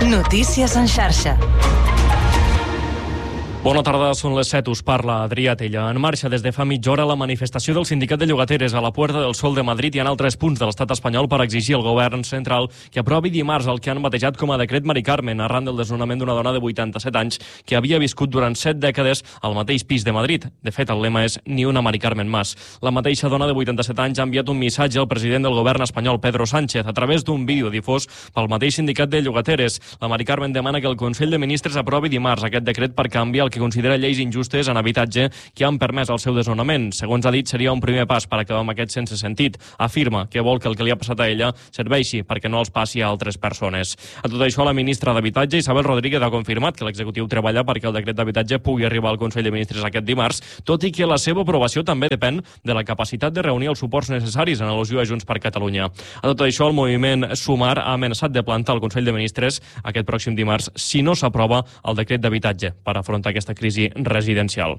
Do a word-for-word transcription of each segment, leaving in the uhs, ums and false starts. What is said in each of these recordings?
Notícies en xarxa. Bona tarda, són les set, us parla Adrià Tella. En marxa des de fa mitja hora la manifestació del Sindicat de Llogateres a la Puerta del Sol de Madrid i en altres punts de l'estat espanyol per exigir al govern central que aprovi dimarts el que han batejat com a decret Mari Carmen arran del desnonament d'una dona de vuitanta-set anys que havia viscut durant set dècades al mateix pis de Madrid. De fet, el lema és ni una Mari Carmen más. La mateixa dona de vuitanta-set anys ha enviat un missatge al president del govern espanyol, Pedro Sánchez, a través d'un vídeo difós pel mateix Sindicat de Llogateres. La Mari Carmen demana que el Consell de Ministres aprovi dimarts aquest decret per canviar el que considera lleis injustes en habitatge que han permès el seu desnonament. Segons ha dit, seria un primer pas per acabar amb aquest sense sentit. Afirma que vol que el que li ha passat a ella serveixi perquè no els passi a altres persones. A tot això, la ministra d'Habitatge, Isabel Rodríguez, ha confirmat que l'executiu treballa perquè el decret d'habitatge pugui arribar al Consell de Ministres aquest dimarts, tot i que la seva aprovació també depèn de la capacitat de reunir els suports necessaris en al·lusió a Junts per Catalunya. A tot això, el moviment Sumar ha amenaçat de plantar al Consell de Ministres aquest pròxim dimarts si no s'aprova el decret d'habitatge per afrontar aquesta crisi residencial.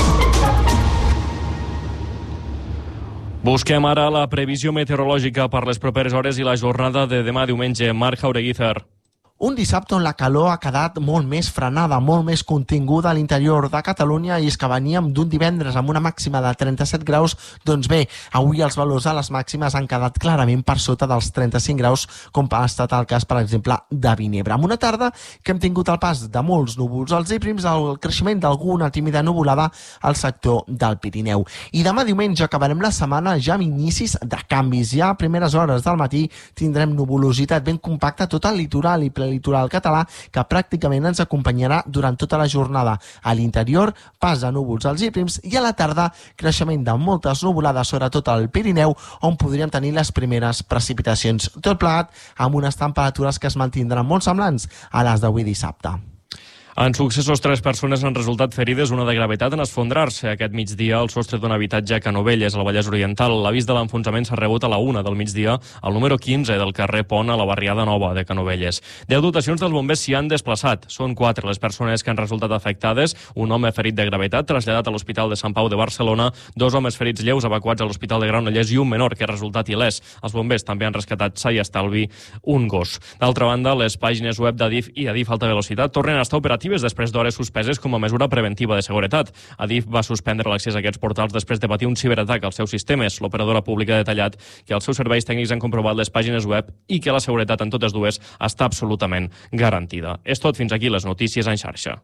Busquem ara la previsió meteorològica per les properes hores i la jornada de demà diumenge. Marc Jaureguízer. Un dissabte on la calor ha quedat molt més frenada, molt més continguda a l'interior de Catalunya, i és que veníem d'un divendres amb una màxima de trenta-set graus, doncs bé, avui els valors a les màximes han quedat clarament per sota dels trenta-cinc graus, com ha estat el cas, per exemple, de Vinebre. Amb una tarda que hem tingut el pas de molts núvols alts i prims, el creixement d'alguna tímida nuvolada al sector del Pirineu. I demà diumenge acabarem la setmana ja amb inicis de canvis. Ja a primeres hores del matí tindrem nuvolositat ben compacta a tot el litoral i litoral català, que pràcticament ens acompanyarà durant tota la jornada. A l'interior, pas de núvols alts i prims, i a la tarda, creixement de moltes nuvolades, sobretot al Pirineu, on podríem tenir les primeres precipitacions. Tot plegat amb unes temperatures que es mantindran molt semblants a les d'avui dissabte. En successos, tres persones han resultat ferides, una de gravetat en esfondrar-se aquest migdia al sostre d'un habitatge a Canovelles, al Vallès Oriental. L'avís de l'enfonsament s'ha rebut a la una del migdia al número quinze del carrer Pont a la barriada nova de Canovelles. Deu dotacions dels bombers s'hi han desplaçat. Són quatre les persones que han resultat afectades, un home ferit de gravetat traslladat a l'Hospital de Sant Pau de Barcelona, dos homes ferits lleus evacuats a l'Hospital de Granollers i un menor que ha resultat il·lès. Els bombers també han rescatat sa i estalvi un gos. D'altra banda, les pàgines web d'Adif i Adif Alta Velocitat tornen a estar operatives després d'hores suspeses com a mesura preventiva de seguretat. Adif va suspendre l'accés a aquests portals després de patir un ciberatac als seus sistemes. L'operadora pública ha detallat que els seus serveis tècnics han comprovat les pàgines web i que la seguretat en totes dues està absolutament garantida. És tot, fins aquí les notícies en xarxa.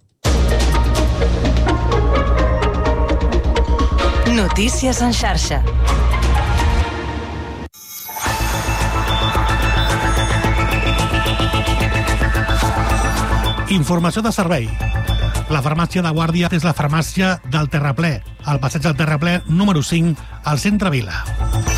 Notícies en xarxa. Informació de servei. La farmàcia de Guàrdia és la farmàcia del Terraplè, al passeig del Terraplè número cinc, al centre Vila.